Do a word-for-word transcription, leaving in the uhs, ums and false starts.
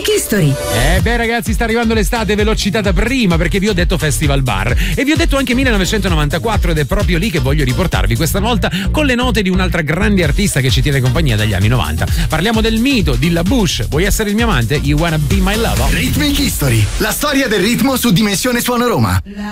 History. Eh beh ragazzi, sta arrivando l'estate, ve l'ho citata prima perché vi ho detto Festival Bar e vi ho detto anche millenovecentonovantaquattro ed è proprio lì che voglio riportarvi questa volta con le note di un'altra grande artista che ci tiene compagnia dagli anni novanta. Parliamo del mito di La Bush. Vuoi essere il mio amante? You wanna be my lover? Rhythmic History, la storia del ritmo su Dimensione Suono Roma.